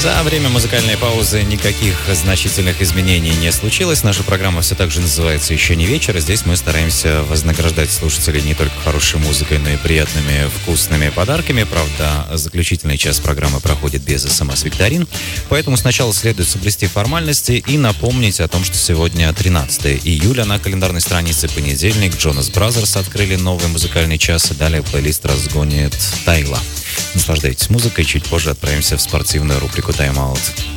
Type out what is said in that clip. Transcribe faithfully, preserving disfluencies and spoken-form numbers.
За время музыкальной паузы никаких значительных изменений не случилось. Наша программа все так же называется «Еще не вечер». Здесь мы стараемся вознаграждать слушателей не только хорошей музыкой, но и приятными вкусными подарками. Правда, заключительный час программы проходит без СМС-викторин. Поэтому сначала следует соблюсти формальности и напомнить о том, что сегодня тринадцатое июля. На календарной странице понедельник. Jonas Brothers открыли новый музыкальный час. И далее плейлист разгонит Тайла. Наслаждайтесь музыкой. Чуть позже отправимся в спортивную рубрику «Тайм-аут».